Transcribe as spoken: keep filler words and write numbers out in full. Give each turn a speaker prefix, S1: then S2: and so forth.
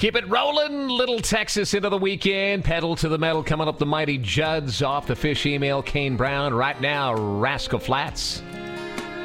S1: Keep it rolling, Little Texas into the weekend. Pedal to the metal, coming up the mighty Judds off the Fish email, Kane Brown. Right now, Rascal Flats.